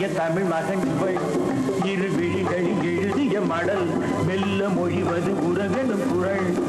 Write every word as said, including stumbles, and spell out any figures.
இனிய தமிழ் மகன் இவள் இரு விழிகளில் எழுதிய மடல் மெல்ல மொழிவது உறவெனும் குரல்